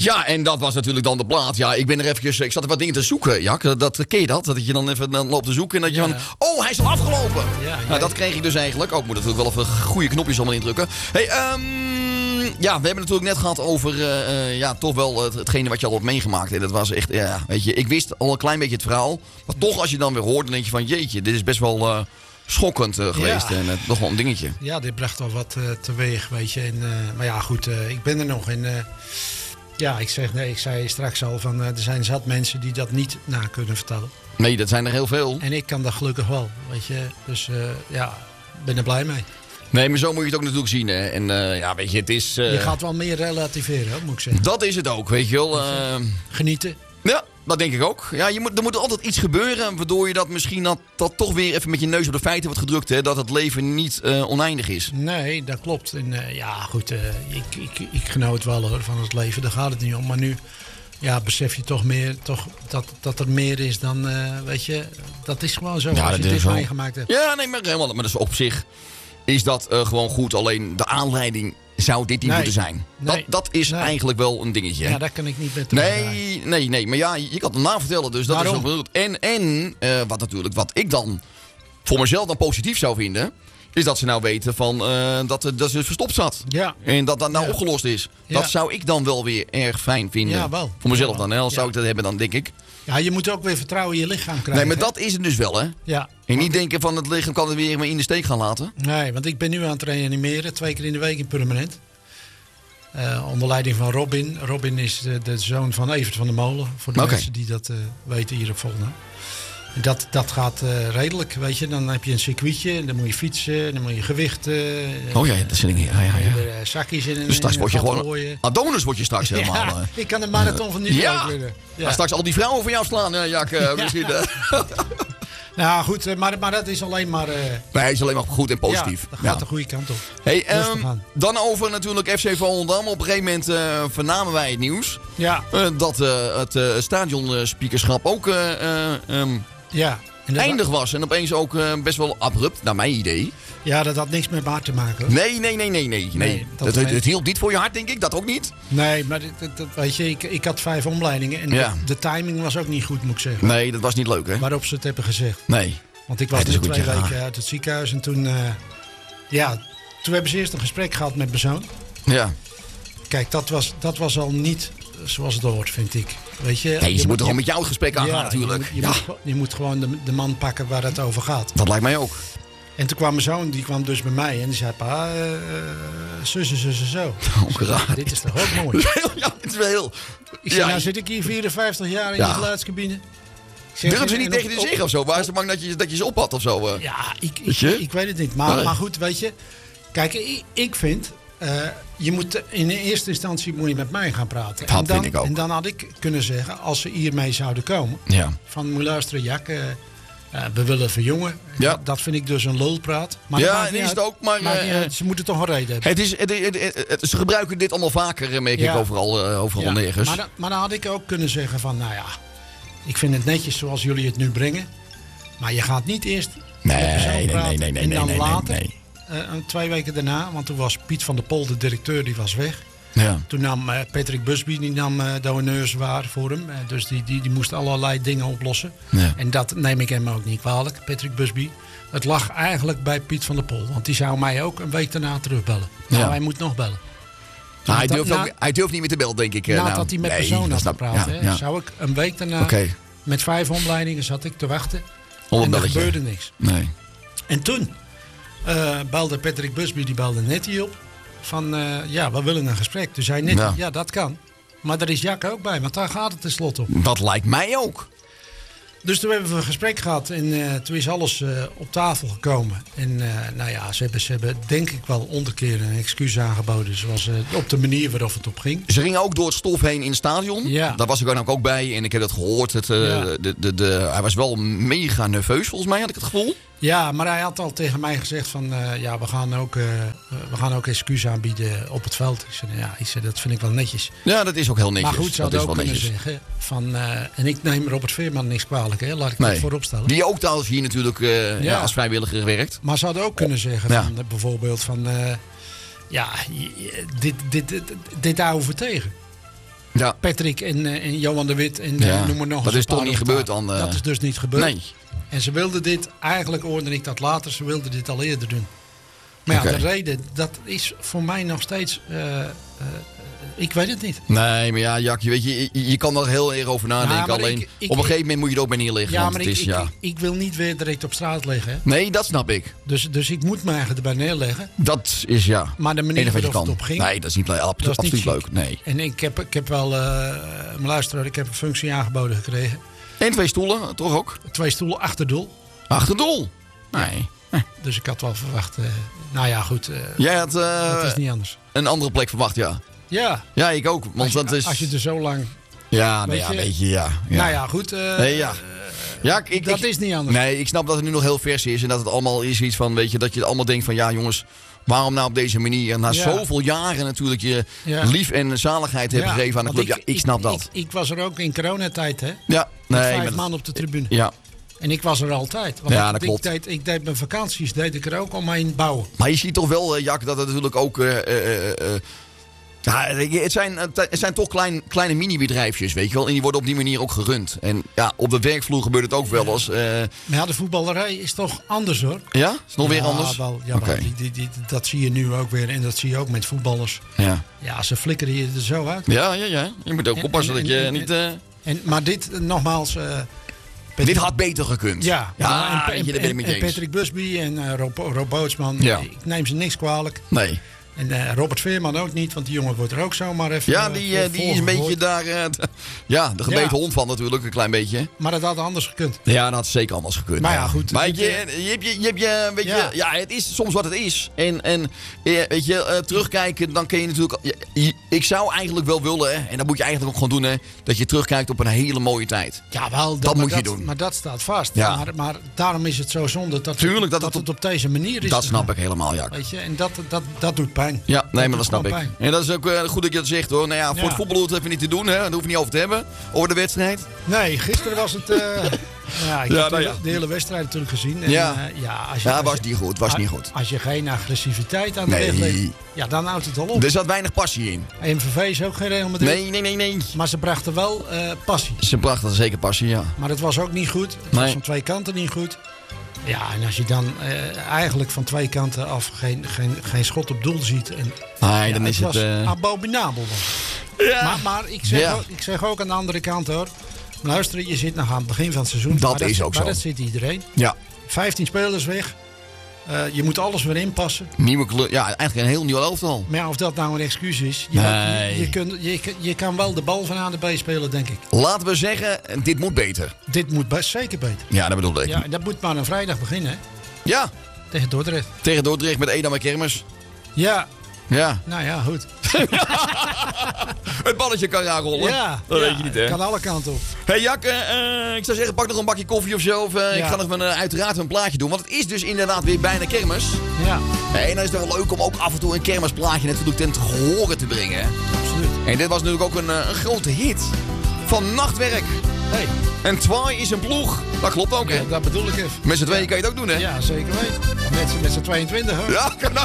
Ja, en dat was natuurlijk dan de plaat. Ja, ik zat er wat dingen te zoeken, Jack. Ken je dat? Dat je dan even loopt te zoeken en dat je van... Oh, hij is al afgelopen! Ja, nou, dat kreeg ik dus eigenlijk. Ook moet natuurlijk wel even goede knopjes allemaal indrukken. Hey, ja, we hebben natuurlijk net gehad over toch wel hetgene wat je al hebt meegemaakt. En dat was echt, weet je, ik wist al een klein beetje het verhaal. Maar toch, als je dan weer hoort, dan denk je van jeetje, dit is best wel schokkend geweest. En nog wel een dingetje. Ja, dit bracht al wat teweeg, weet je. En, maar ja, goed, ik ben er nog. En ja, ik zei straks al van er zijn zat mensen die dat niet na kunnen vertellen. Nee, dat zijn er heel veel. En ik kan dat gelukkig wel, weet je. Dus ja, ben er blij mee. Nee, maar zo moet je het ook natuurlijk zien. Hè. En ja, weet je, het is... Je gaat wel meer relativeren, moet ik zeggen. Dat is het ook, weet je wel. Genieten. Ja, dat denk ik ook. Ja, er moet altijd iets gebeuren, waardoor je dat misschien dat toch weer even met je neus op de feiten wordt gedrukt. Hè, dat het leven niet oneindig is. Nee, dat klopt. En ja, goed, ik genoot wel hoor, van het leven. Daar gaat het niet om. Maar nu besef je toch meer dat er meer is dan, weet je, dat is gewoon zo. Ja, als je dit meegemaakt hebt. Ja, nee, maar helemaal. Maar dus op zich is dat gewoon goed. Alleen de aanleiding zou dit niet moeten zijn. Dat is eigenlijk wel een dingetje. Ja, daar kan ik niet met Nee. Maar ja, je kan het na vertellen. Dus dat is ook bedoeld. En wat ik dan voor mezelf dan positief zou vinden, is dat ze nou weten van dat ze verstopt zat. Ja. En dat nou opgelost is. Ja. Dat zou ik dan wel weer erg fijn vinden. Ja, wel. Voor mezelf dan. Hè. Als zou ik dat hebben, dan denk ik. Ja, je moet ook weer vertrouwen in je lichaam krijgen. Nee, maar dat is het dus wel, hè? Ja. En niet denken van het lichaam kan het weer maar in de steek gaan laten. Nee, want ik ben nu aan het reanimeren. 2 keer in de week in Permanent. Onder leiding van Robin. Robin is de zoon van Evert van der Molen. Voor de mensen die dat weten hier op Volna. Dat gaat redelijk, weet je. Dan heb je een circuitje, en dan moet je fietsen, dan moet je gewichten. Oh ja, dat zijn dingen. Ja. Zakjes in. Dus straks word je gewoon Adonis word je straks helemaal. Ja, ik kan de marathon van nu ook winnen. Ja. Straks al die vrouwen voor jou slaan, Jack, misschien. Nou goed, maar dat is alleen maar... nee, het is alleen maar goed en positief. Ja, dat gaat de goede kant op. Hey, dan over natuurlijk FC Volendam. Op een gegeven moment vernamen wij het nieuws. Ja. Dat het stadionspeakerschap ook... eindig was. En opeens ook best wel abrupt, naar mijn idee. Ja, dat had niks met mijn hart te maken. Hoor. Nee. Het hield niet voor je hart, denk ik. Dat ook niet. Nee, maar dat weet je, ik had 5 omleidingen. En de timing was ook niet goed, moet ik zeggen. Nee, dat was niet leuk, hè? Waarop ze het hebben gezegd. Nee. Want ik was nu 2 weken uit het ziekenhuis. En toen, toen hebben ze eerst een gesprek gehad met mijn zoon. Ja. Kijk, dat was al niet zoals het hoort, vind ik. Weet je, nee, ze moeten gewoon met jou het gesprek aangaan natuurlijk. Je moet gewoon de man pakken waar het over gaat. Dat lijkt mij ook. En toen kwam mijn zoon, die kwam dus bij mij en die zei: pa, zo. Dit is toch ook mooi? Ja, dit is wel heel... Ik zei, nou zit ik hier 54 jaar in de geluidscabine. Durven ze niet tegen je zeggen of zo? Waren ze bang dat je ze ophad of zo? Ja, ik weet het niet. Maar goed, weet je. Kijk, ik vind... je moet in de eerste instantie moet je met mij gaan praten. Dat vind ik ook. En dan had ik kunnen zeggen, als ze hiermee zouden komen... van moet luisteren, Jack, we willen verjongen. Ja. Dat vind ik dus een lulpraat. Maar ja, is het ook. Maar ze moeten toch een reden hebben. Ze gebruiken dit allemaal vaker, merk ik, overal nergens. Maar dan had ik ook kunnen zeggen van, nou ja... ik vind het netjes zoals jullie het nu brengen. Maar je gaat niet eerst met de persoon praten en dan later... 2 weken daarna, want toen was Piet van der Pol, de directeur, die was weg. Ja. Toen nam Patrick Busby, die nam de honneurs waar voor hem. Dus die moest allerlei dingen oplossen. Ja. En dat neem ik hem ook niet kwalijk, Patrick Busby. Het lag eigenlijk bij Piet van der Pol. Want die zou mij ook een week daarna terugbellen. Nou, hij moet nog bellen. Nou, hij durft niet meer te bellen, denk ik. Nadat hij met persoon had gepraat. Zou ik een week daarna, met 5 omleidingen, zat ik te wachten. En er gebeurde niks. Nee. En toen... belde Patrick Busby, die belde Nettie op. Van, we willen een gesprek. Toen zei Nettie, dat kan. Maar daar is Jack ook bij, want daar gaat het tenslotte op. Dat lijkt mij ook. Dus toen hebben we een gesprek gehad en toen is alles op tafel gekomen. En ze hebben denk ik wel onderkeer een excuus aangeboden. Zoals op de manier waarop het op ging. Ze gingen ook door het stof heen in het stadion. Ja. Daar was ik ook bij en ik heb dat gehoord. Hij was wel mega nerveus volgens mij, had ik het gevoel. Ja, maar hij had al tegen mij gezegd van... we gaan ook excuus aanbieden op het veld. Ik zei, dat vind ik wel netjes. Ja, dat is ook heel netjes. Maar goed, zou dat ook kunnen zeggen. Van, en ik neem Robert Veerman niks kwalijk. Hè? Laat ik dat voorop stellen. Die ook trouwens hier natuurlijk als vrijwilliger werkt. Maar ze hadden ook kunnen zeggen van, bijvoorbeeld van... dit houden we tegen. Patrick en Johan de Wit en noem maar nog dat is toch niet gebeurd dan? Dat is dus niet gebeurd. Nee. En ze wilden dit, eigenlijk hoorde ik dat later, ze wilden dit al eerder doen. Maar de reden, dat is voor mij nog steeds... ik weet het niet. Nee, maar ja, Jack, weet je kan er heel erg over nadenken. Alleen op een gegeven moment moet je er ook bij neerleggen. Ja, maar ik wil niet weer direct op straat liggen. Hè? Nee, dat snap ik. Dus ik moet me eigenlijk erbij neerleggen. Dat is Maar de manier waarop het op ging... Nee, dat is niet leuk. Absoluut leuk. Nee. En ik heb wel... mijn luisteraar, ik heb een functie aangeboden gekregen. En 2 stoelen, toch ook? 2 stoelen achter doel. Achter doel? Nee. Dus ik had wel verwacht... nou ja, goed. Jij had... het is niet anders. Een andere plek verwacht, ja. Ja. Ja, ik ook. Want als je er zo lang... Ja, weet je, ja. Nou ja, goed. Dat is niet anders. Nee, ik snap dat het nu nog heel vers is. En dat het allemaal is iets van, weet je, dat je allemaal denkt van, ja jongens, waarom nou op deze manier? Na zoveel jaren natuurlijk je lief en zaligheid hebben gegeven aan de club. Ik snap dat. Ik was er ook in coronatijd, hè? Ja. Met 5 man op de tribune. Ja. En ik was er altijd. Want ja, dat klopt. Ik deed mijn vakanties deed ik er ook omheen bouwen. Maar je ziet toch wel, Jack, dat het natuurlijk ook... het zijn toch kleine mini-bedrijfjes, weet je wel. En die worden op die manier ook gerund. En ja, op de werkvloer gebeurt het ook wel eens. Maar ja, de voetballerij is toch anders, hoor. Ja? Is het nog weer anders? Okay. Dat zie je nu ook weer. En dat zie je ook met voetballers. Ja, ze flikkeren je er zo uit. Ja. Je moet ook oppassen dat je niet... Maar dit, nogmaals... dit had beter gekund. Ja, en Patrick Busby en Rob Bootsman. Ja. Ik neem ze niks kwalijk. Nee. En Robert Veerman ook niet, want die jongen wordt er ook zomaar even... Ja, die is een beetje daar... de gebeten hond van natuurlijk, een klein beetje. Maar dat had anders gekund. Ja, dat had zeker anders gekund. Maar ja, goed. Maar het is soms wat het is. En weet je, terugkijken, dan kun je natuurlijk... Ik zou eigenlijk wel willen, en dat moet je eigenlijk ook gewoon doen, hè, dat je terugkijkt op een hele mooie tijd. Ja, wel. Dat moet je doen. Maar dat staat vast. Ja. Maar daarom is het zo zonde dat het op deze manier is. Dat snap ik helemaal, ja. Weet je, en dat doet pijn. Ja, nee, maar dat snap ik. Pijn. En dat is ook goed dat je dat zegt, hoor. Nou ja, voor het voetbal hoeft het even niet te doen, hè. Daar hoef je niet over te hebben. Over de wedstrijd. Nee, gisteren was het... ik heb de hele wedstrijd natuurlijk gezien. En, was niet goed. Niet goed. Als je geen agressiviteit aan de weg legt, dan houdt het al op. Er zat weinig passie in. MVV is ook geen Real Madrid. Nee. Maar ze brachten wel passie. Ze brachten zeker passie, ja. Maar het was ook niet goed. Het was van 2 kanten niet goed. Ja, en als je dan eigenlijk van 2 kanten af geen schot op doel ziet. Dan is het... was abominabel. Ja. Maar ik zeg ook aan de andere kant, hoor. Luister, je zit nog aan het begin van het seizoen. Dat is ook zo. Maar dat zit iedereen. Ja. 15 spelers weg. Je moet alles weer inpassen. Nieuwe kleur. Ja, eigenlijk een heel nieuw elftal. Maar ja, of dat nou een excuus is. Je kan wel de bal van A naar B spelen, denk ik. Laten we zeggen, dit moet beter. Dit moet zeker beter. Ja, dat bedoel ik. Ja, en dat moet maar een vrijdag beginnen, hè? Ja. Tegen Dordrecht. Tegen Dordrecht met Edam en Kermis. Ja. Ja. Nou ja, goed. Het balletje kan ja rollen. Ja. Dat weet je niet, hè? Kan alle kanten op. Hey Jack, ik zou zeggen, pak nog een bakje koffie of zo. Of ik ga nog uiteraard een plaatje doen. Want het is dus inderdaad weer bijna kermis. Ja. En dan is het wel leuk om ook af en toe een kermisplaatje natuurlijk ten horen te brengen. Absoluut. En dit was natuurlijk ook een grote hit van Nachtwerk. Hey. En Twaai is een ploeg. Dat klopt ook, hè? Dat bedoel ik even. Met z'n tweeën kan je het ook doen, hè? Ja, zeker weten. Met z'n 22, hè? Ja,